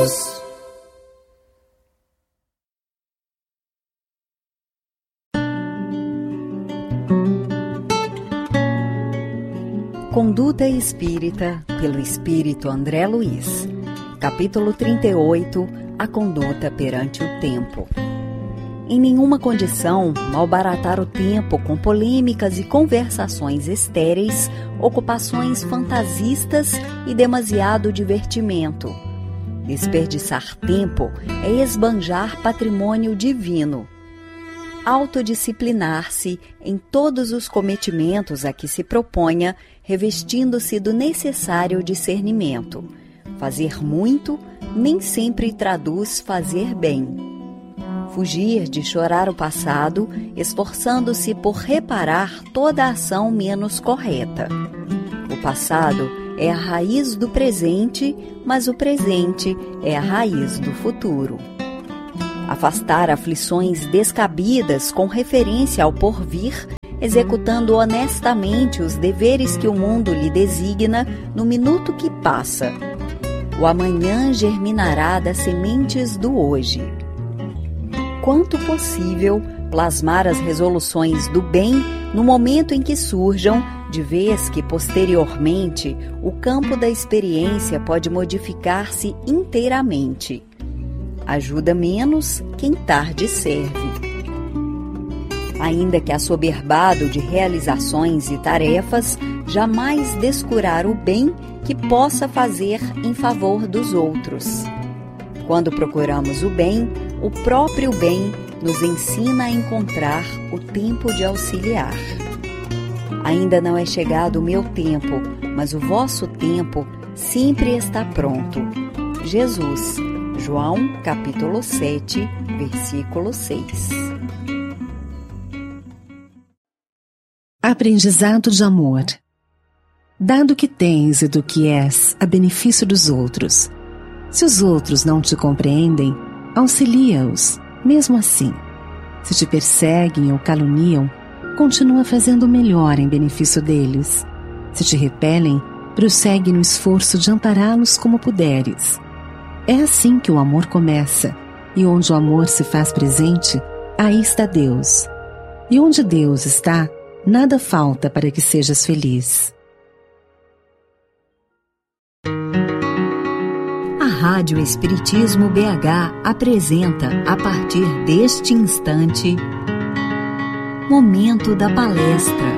Jesus. Conduta Espírita, pelo Espírito André Luiz. Capítulo 38. A conduta perante o tempo. Em nenhuma condição malbaratar o tempo com polêmicas e conversações estéreis, ocupações fantasistas e demasiado divertimento. Desperdiçar tempo é esbanjar patrimônio divino. Autodisciplinar-se em todos os cometimentos a que se proponha, revestindo-se do necessário discernimento. Fazer muito nem sempre traduz fazer bem. Fugir de chorar o passado, esforçando-se por reparar toda a ação menos correta. O passado é a raiz do presente, mas o presente é a raiz do futuro. Afastar aflições descabidas com referência ao porvir, executando honestamente os deveres que o mundo lhe designa no minuto que passa. O amanhã germinará das sementes do hoje. Quanto possível, plasmar as resoluções do bem no momento em que surjam, de vez que, posteriormente, o campo da experiência pode modificar-se inteiramente. Ajuda menos quem tarde serve. Ainda que assoberbado de realizações e tarefas, jamais descurar o bem que possa fazer em favor dos outros. Quando procuramos o bem, o próprio bem nos ensina a encontrar o tempo de auxiliar. Ainda não é chegado o meu tempo, mas o vosso tempo sempre está pronto. Jesus, João, capítulo 7, versículo 6. Aprendizado de amor. Dado que tens e do que és a benefício dos outros, se os outros não te compreendem, auxilia-os, mesmo assim. Se te perseguem ou caluniam, continua fazendo o melhor em benefício deles. Se te repelem, prossegue no esforço de ampará-los como puderes. É assim que o amor começa, e onde o amor se faz presente, aí está Deus. E onde Deus está, nada falta para que sejas feliz. A Rádio Espiritismo BH apresenta, a partir deste instante, Momento da Palestra.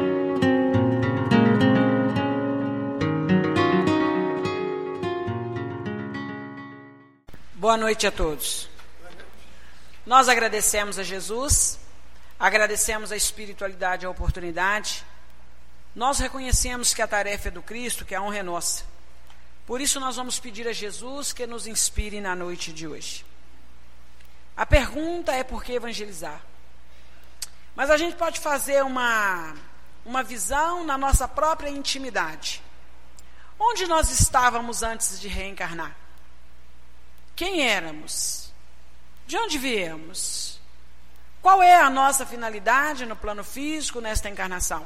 Boa noite a todos. Nós agradecemos a Jesus, agradecemos a espiritualidade e a oportunidade. Nós reconhecemos que a tarefa é do Cristo, que a honra é nossa. Por isso nós vamos pedir a Jesus que nos inspire na noite de hoje. A pergunta é por que evangelizar? Mas a gente pode fazer uma visão na nossa própria intimidade. Onde nós estávamos antes de reencarnar? Quem éramos? De onde viemos? Qual é a nossa finalidade no plano físico nesta encarnação?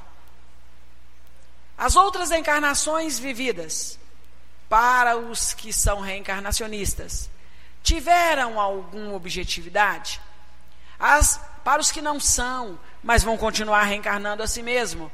As outras encarnações vividas, para os que são reencarnacionistas, tiveram alguma objetividade? Para os que não são, mas vão continuar reencarnando a si mesmo,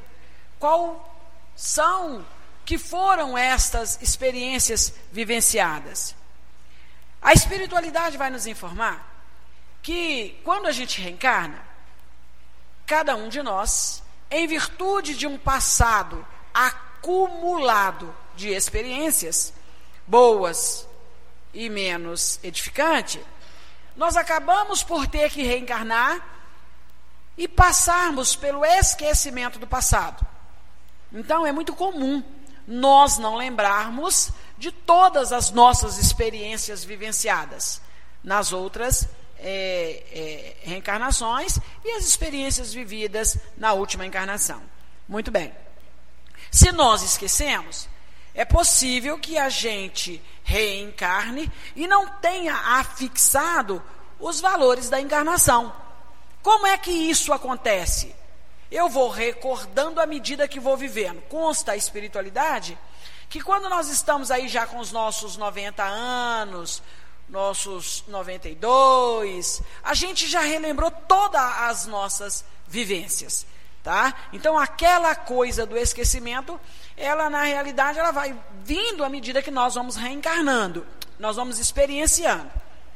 que foram estas experiências vivenciadas? A espiritualidade vai nos informar que quando a gente reencarna, cada um de nós, em virtude de um passado acumulado de experiências boas e menos edificante, nós acabamos por ter que reencarnar e passarmos pelo esquecimento do passado. Então é muito comum nós não lembrarmos de todas as nossas experiências vivenciadas nas outras reencarnações e as experiências vividas na última encarnação. Muito bem. Se nós esquecemos, é possível que a gente reencarne e não tenha afixado os valores da encarnação. Como é que isso acontece? Eu vou recordando à medida que vou vivendo. Consta a espiritualidade que quando nós estamos aí já com os nossos 90 anos, nossos 92, a gente já relembrou todas as nossas vivências, tá? Então, aquela coisa do esquecimento, ela na realidade, ela vai vindo à medida que nós vamos reencarnando, nós vamos experienciando.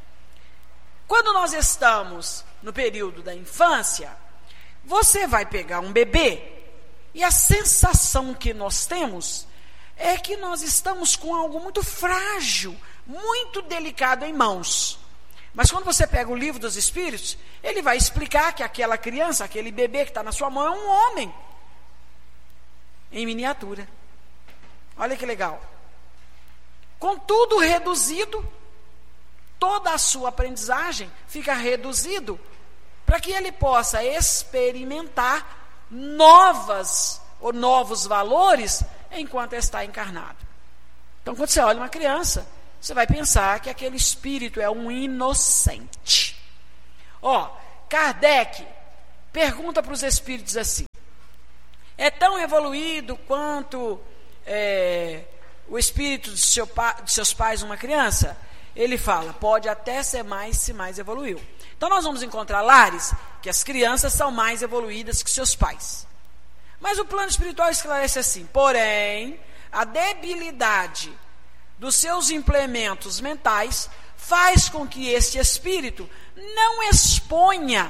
Quando nós estamos no período da infância, você vai pegar um bebê e a sensação que nós temos é que nós estamos com algo muito frágil, muito delicado em mãos. Mas quando você pega o livro dos Espíritos, ele vai explicar que aquela criança, aquele bebê que está na sua mão é um homem em miniatura. Olha que legal. Com tudo reduzido, toda a sua aprendizagem fica reduzido para que ele possa experimentar novos valores enquanto está encarnado. Então, quando você olha uma criança, você vai pensar que aquele espírito é um inocente. Kardec pergunta para os espíritos assim: é tão evoluído quanto o espírito de seus pais uma criança? Ele fala, pode até ser mais, se mais evoluiu. Então nós vamos encontrar lares que as crianças são mais evoluídas que seus pais. Mas o plano espiritual esclarece assim: porém, a debilidade dos seus implementos mentais faz com que este espírito não exponha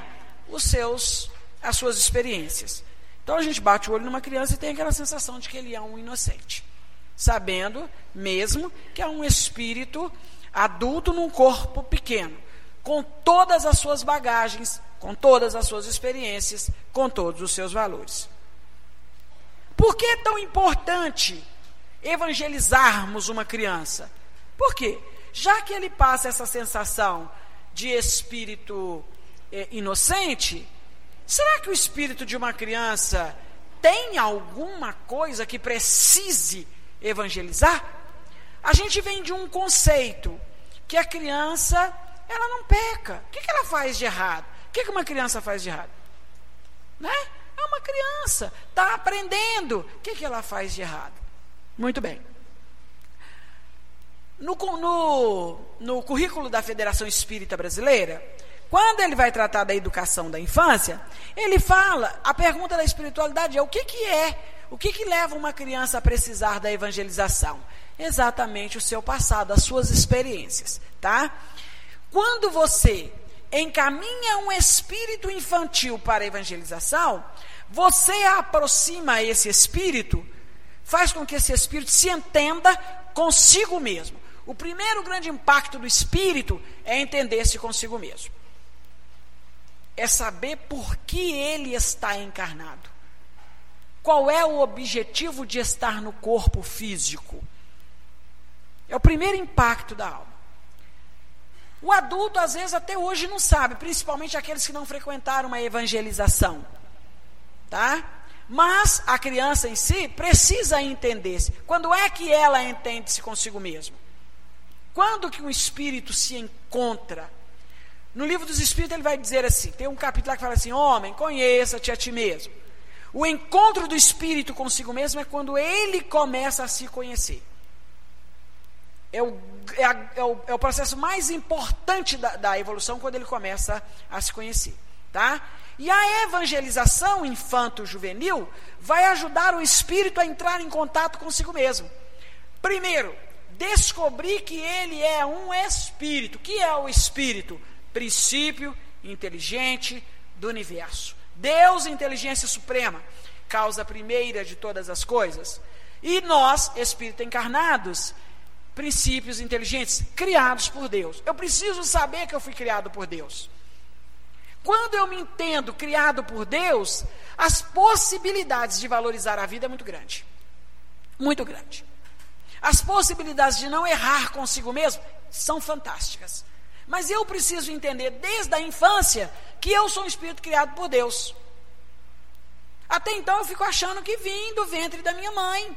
as suas experiências. Então a gente bate o olho numa criança e tem aquela sensação de que ele é um inocente, sabendo mesmo que é um espírito adulto num corpo pequeno, com todas as suas bagagens, com todas as suas experiências, com todos os seus valores. Por que é tão importante evangelizarmos uma criança? Por quê? Já que ele passa essa sensação de espírito inocente, será que o espírito de uma criança tem alguma coisa que precise evangelizar? A gente vem de um conceito que a criança, ela não peca. O que ela faz de errado? O que uma criança faz de errado? Né? É uma criança, está aprendendo. O que ela faz de errado? Muito bem. No currículo da Federação Espírita Brasileira, quando ele vai tratar da educação da infância, ele fala, a pergunta da espiritualidade é o que leva uma criança a precisar da evangelização? Exatamente o seu passado, as suas experiências, tá? Quando você encaminha um espírito infantil para a evangelização, você aproxima esse espírito, faz com que esse espírito se entenda consigo mesmo. O primeiro grande impacto do espírito é entender-se consigo mesmo. É saber por que ele está encarnado. Qual é o objetivo de estar no corpo físico? É o primeiro impacto da alma. O adulto, às vezes, até hoje não sabe, principalmente aqueles que não frequentaram uma evangelização. Tá? Mas a criança em si precisa entender-se. Quando é que ela entende-se consigo mesma? Quando que um espírito se encontra? No livro dos Espíritos ele vai dizer assim, tem um capítulo lá que fala assim: homem, conheça-te a ti mesmo. O encontro do espírito consigo mesmo é quando ele começa a se conhecer. É o processo mais importante da evolução, quando ele começa a se conhecer. Tá? E a evangelização infanto-juvenil vai ajudar o espírito a entrar em contato consigo mesmo. Primeiro, descobrir que ele é um espírito. O que é o espírito? Princípio inteligente do universo. Deus, inteligência suprema, causa primeira de todas as coisas. E nós, espíritos encarnados, princípios inteligentes, criados por Deus. Eu preciso saber que eu fui criado por Deus. Quando eu me entendo criado por Deus, as possibilidades de valorizar a vida é muito grande. Muito grande. As possibilidades de não errar consigo mesmo são fantásticas. Mas eu preciso entender desde a infância que eu sou um espírito criado por Deus. Até então eu fico achando que vim do ventre da minha mãe.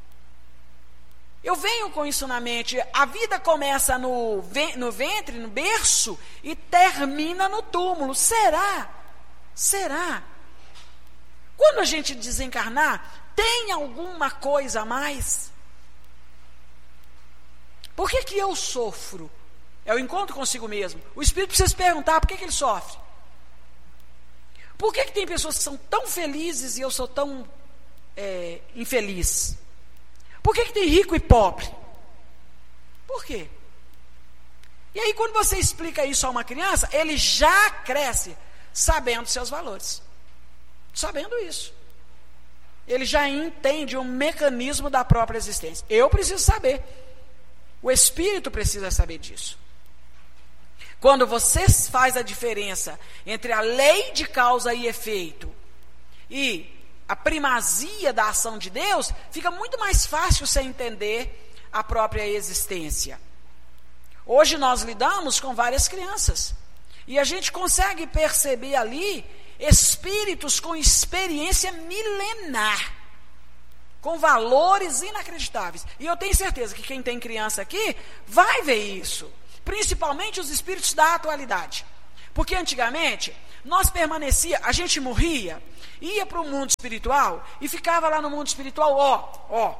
Eu venho com isso na mente. A vida começa no ventre, no berço, e termina no túmulo. Será? Será? Quando a gente desencarnar, tem alguma coisa a mais? Por que eu sofro? é o encontro consigo mesmo. O espírito precisa se perguntar por que ele sofre. Por que tem pessoas que são tão felizes e eu sou tão infeliz? Por que tem rico e pobre? Por quê? E aí, quando você explica isso a uma criança, ele já cresce sabendo seus valores. Sabendo isso. Ele já entende o mecanismo da própria existência. Eu preciso saber. O espírito precisa saber disso. Quando você faz a diferença entre a lei de causa e efeito e a primazia da ação de Deus, fica muito mais fácil você entender a própria existência. Hoje nós lidamos com várias crianças e a gente consegue perceber ali espíritos com experiência milenar, com valores inacreditáveis. E eu tenho certeza que quem tem criança aqui vai ver isso, principalmente os espíritos da atualidade. Porque antigamente nós a gente morria, ia para o mundo espiritual e ficava lá no mundo espiritual,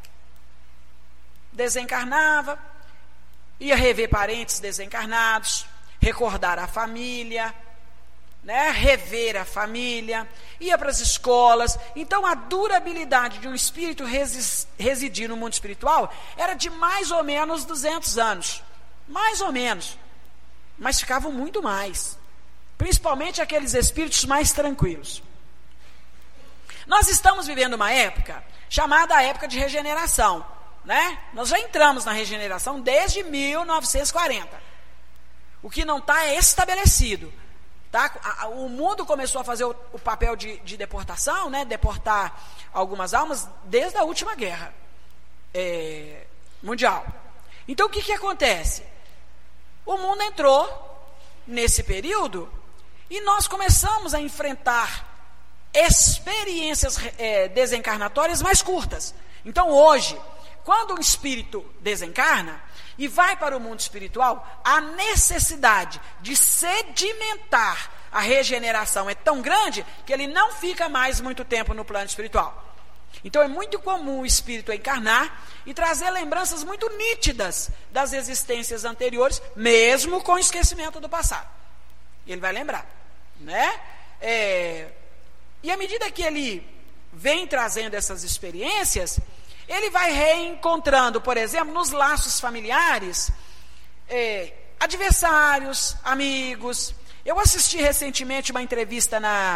desencarnava, ia rever parentes desencarnados, recordar a família, rever a família, ia para as escolas. Então a durabilidade de um espírito residir no mundo espiritual era de mais ou menos 200 anos, mais ou menos, mas ficavam muito mais, principalmente aqueles espíritos mais tranquilos. Nós estamos vivendo uma época chamada a época de regeneração, Nós já entramos na regeneração desde 1940. O que não está é estabelecido. O mundo começou a fazer o papel de deportação, deportar algumas almas desde a última guerra mundial. Então o que acontece? O mundo entrou nesse período e nós começamos a enfrentar experiências desencarnatórias mais curtas. Então hoje, quando um espírito desencarna e vai para o mundo espiritual, a necessidade de sedimentar a regeneração é tão grande que ele não fica mais muito tempo no plano espiritual. Então é muito comum o espírito encarnar e trazer lembranças muito nítidas das existências anteriores, mesmo com o esquecimento do passado. Ele vai lembrar, E à medida que ele vem trazendo essas experiências, ele vai reencontrando, por exemplo, nos laços familiares, adversários, amigos. Eu assisti recentemente uma entrevista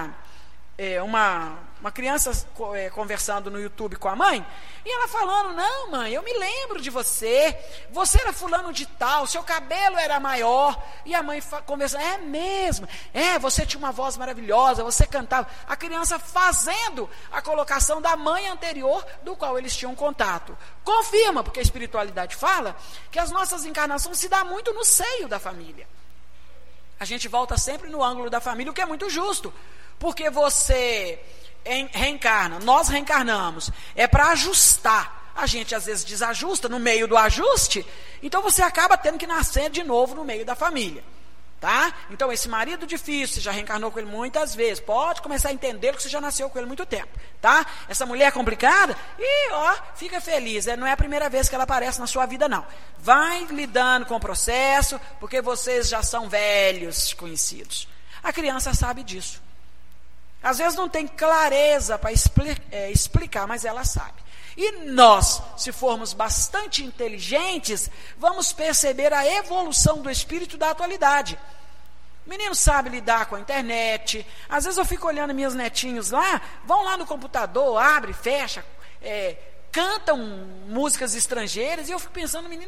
uma criança conversando no YouTube com a mãe, e ela falando: não, mãe, eu me lembro de você era fulano de tal, seu cabelo era maior. E a mãe conversando: é mesmo, você tinha uma voz maravilhosa, você cantava. A criança fazendo a colocação da mãe anterior do qual eles tinham contato. Confirma, porque a espiritualidade fala que as nossas encarnações se dão muito no seio da família. A gente volta sempre no ângulo da família, o que é muito justo, porque você reencarna, nós reencarnamos, é para ajustar. A gente às vezes desajusta no meio do ajuste, então você acaba tendo que nascer de novo no meio da família, Então esse marido difícil, você já reencarnou com ele muitas vezes, pode começar a entender que você já nasceu com ele muito tempo, Essa mulher complicada, fica feliz, não é a primeira vez que ela aparece na sua vida, não. Vai lidando com o processo, porque vocês já são velhos conhecidos. A criança sabe disso. Às vezes não tem clareza para explicar, mas ela sabe. E nós, se formos bastante inteligentes, vamos perceber a evolução do espírito da atualidade. O menino sabe lidar com a internet. Às vezes eu fico olhando meus netinhos lá, vão lá no computador, abre, fecha, cantam músicas estrangeiras, e eu fico pensando: menino,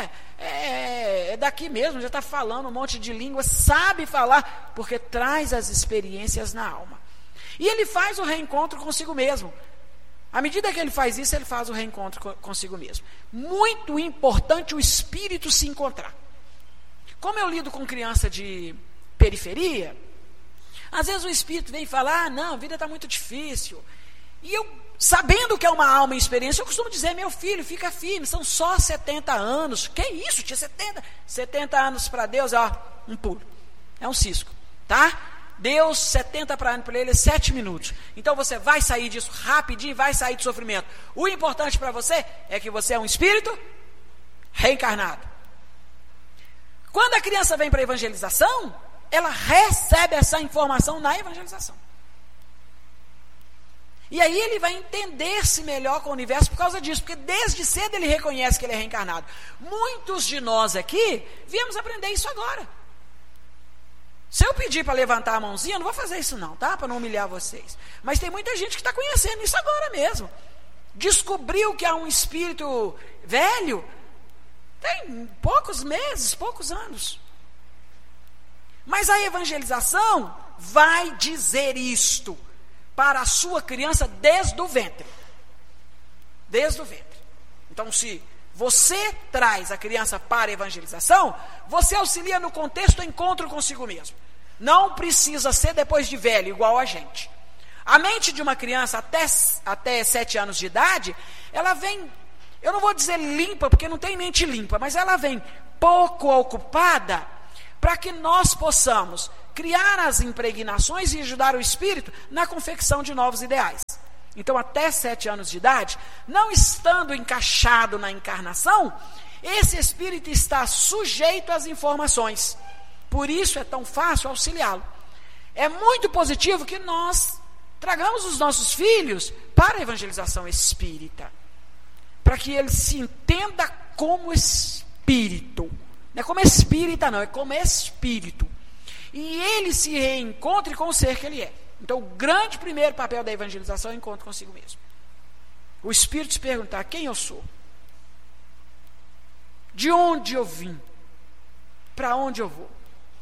é daqui mesmo, já está falando um monte de língua, sabe falar, porque traz as experiências na alma. E ele faz o reencontro consigo mesmo. À medida que ele faz isso, ele faz o reencontro consigo mesmo. Muito importante o espírito se encontrar. Como eu lido com criança de periferia, às vezes o espírito vem falar: não, a vida está muito difícil. E eu, sabendo que é uma alma em experiência, eu costumo dizer: meu filho, fica firme, são só 70 anos. Que isso, tinha 70 anos para Deus, um pulo. É um cisco, Deus, 70 para ele é 7 minutos. Então você vai sair disso rapidinho, vai sair do sofrimento. O importante para você é que você é um espírito reencarnado. Quando a criança vem para a evangelização, ela recebe essa informação na evangelização. E aí ele vai entender-se melhor com o universo por causa disso, porque desde cedo ele reconhece que ele é reencarnado. Muitos de nós aqui viemos aprender isso agora. Se eu pedir para levantar a mãozinha, eu não vou fazer isso não, tá? Para não humilhar vocês. Mas tem muita gente que está conhecendo isso agora mesmo. Descobriu que há um espírito velho, tem poucos meses, poucos anos. Mas a evangelização vai dizer isto para a sua criança desde o ventre. Desde o ventre. Então, se você traz a criança para a evangelização, você auxilia no contexto do encontro consigo mesmo. Não precisa ser depois de velho, igual a gente. A mente de uma criança até 7 anos de idade, ela vem, eu não vou dizer limpa, porque não tem mente limpa, mas ela vem pouco ocupada para que nós possamos criar as impregnações e ajudar o espírito na confecção de novos ideais. Então, até 7 anos de idade, não estando encaixado na encarnação, esse espírito está sujeito às informações. Por isso é tão fácil auxiliá-lo. É muito positivo que nós tragamos os nossos filhos para a evangelização espírita, para que ele se entenda como espírito. Não é como espírita não, é como espírito. E ele se reencontre com o ser que ele é. Então, o grande primeiro papel da evangelização é o encontro consigo mesmo. O espírito se perguntar quem eu sou, de onde eu vim, para onde eu vou.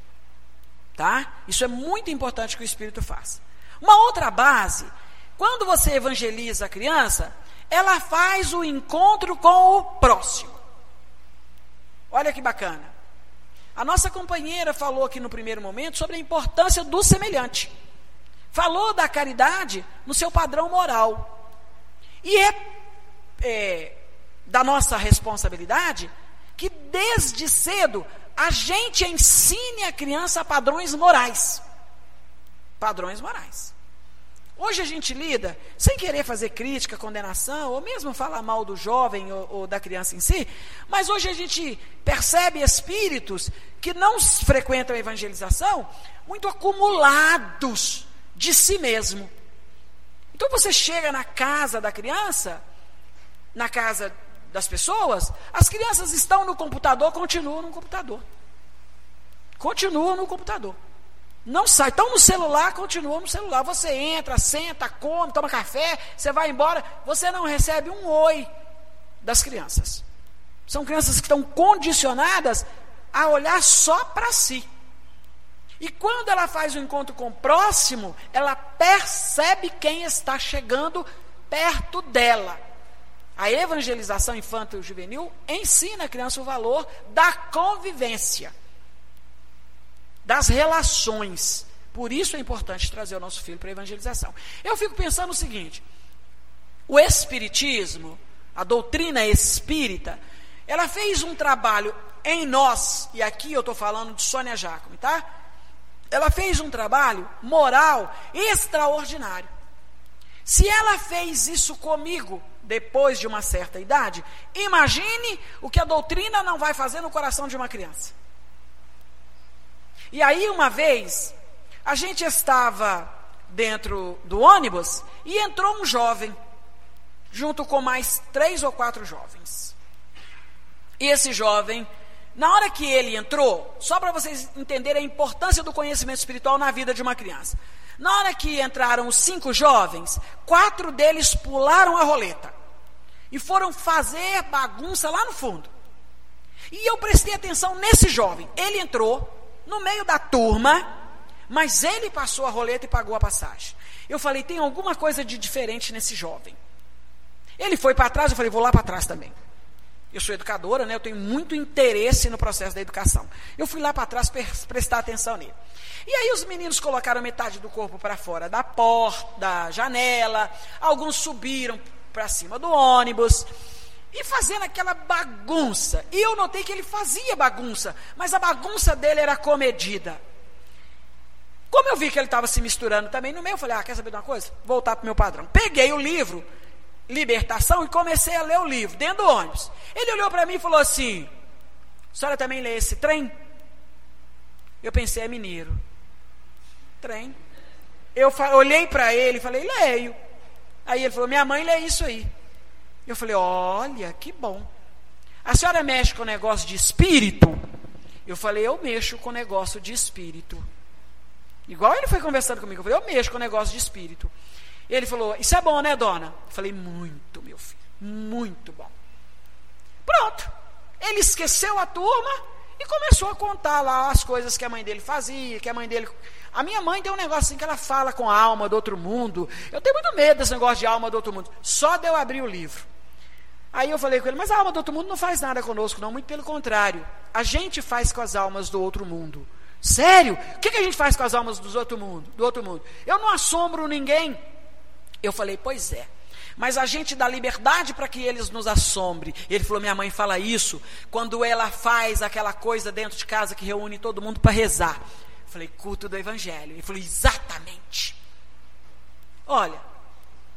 Tá? Isso é muito importante que o espírito faça. Uma outra base, quando você evangeliza a criança, ela faz o encontro com o próximo. Olha que bacana. A nossa companheira falou aqui no primeiro momento sobre a importância do semelhante. Falou da caridade no seu padrão moral. E é da nossa responsabilidade que desde cedo a gente ensine a criança padrões morais. Padrões morais. Hoje a gente lida, sem querer fazer crítica, condenação, ou mesmo falar mal do jovem ou da criança em si, mas hoje a gente percebe espíritos que não frequentam a evangelização muito acumulados de si mesmo. Então você chega na casa da criança, na casa das pessoas, as crianças estão no computador, continuam no computador. Continuam no computador. Não sai, estão no celular, continuam no celular. Você entra, senta, come, toma café, você vai embora, você não recebe um oi das crianças. São crianças que estão condicionadas a olhar só para si. E quando ela faz o encontro com o próximo, ela percebe quem está chegando perto dela. A evangelização infanto-juvenil ensina a criança o valor da convivência, das relações. Por isso é importante trazer o nosso filho para a evangelização. Eu fico pensando o seguinte: o espiritismo, a doutrina espírita, ela fez um trabalho em nós, e aqui eu estou falando de Sônia Jacome, tá? Ela fez um trabalho moral extraordinário. Se ela fez isso comigo depois de uma certa idade, imagine o que a doutrina não vai fazer no coração de uma criança. E aí, uma vez, a gente estava dentro do ônibus e entrou um jovem, junto com mais 3 ou 4 jovens. E esse jovem, na hora que ele entrou, só para vocês entenderem a importância do conhecimento espiritual na vida de uma criança, na hora que entraram os 5 jovens, 4 deles pularam a roleta e foram fazer bagunça lá no fundo. E eu prestei atenção nesse jovem. Ele entrou no meio da turma, mas ele passou a roleta e pagou a passagem. Eu falei, tem alguma coisa de diferente nesse jovem. Ele foi para trás, eu falei, vou lá para trás também. Eu sou educadora, né? Eu tenho muito interesse no processo da educação. Eu fui lá para trás prestar atenção nele. E aí os meninos colocaram metade do corpo para fora da porta, da janela, alguns subiram para cima do ônibus, e fazendo aquela bagunça. E eu notei que ele fazia bagunça, mas a bagunça dele era comedida. Como eu vi que ele estava se misturando também no meio, eu falei, quer saber de uma coisa? Voltar para o meu padrão. Peguei o livro Libertação e comecei a ler o livro, dentro do ônibus. Ele olhou para mim e falou assim, a senhora também lê esse trem? Eu pensei, é mineiro. Trem. Eu olhei para ele e falei, leio. Aí ele falou, minha mãe lê isso aí. Eu falei, olha, que bom. A senhora mexe com negócio de espírito? Eu falei, eu mexo com negócio de espírito. Igual ele foi conversando comigo, eu falei, eu mexo com negócio de espírito. Ele falou, isso é bom, né, dona? Eu falei, muito, meu filho, muito bom. Pronto. Ele esqueceu a turma e começou a contar lá as coisas que a mãe dele fazia, que a mãe dele... A minha mãe tem um negócio assim que ela fala com a alma do outro mundo. Eu tenho muito medo desse negócio de alma do outro mundo. Só de eu abrir o livro. Aí eu falei com ele, mas a alma do outro mundo não faz nada conosco, não, muito pelo contrário. A gente faz com as almas do outro mundo. Sério? O que a gente faz com as almas do outro mundo? Eu não assombro ninguém. Eu falei, pois é. Mas a gente dá liberdade para que eles nos assombrem. Ele falou, minha mãe fala isso quando ela faz aquela coisa dentro de casa que reúne todo mundo para rezar. Eu falei, culto do evangelho. Ele falou, exatamente. Olha,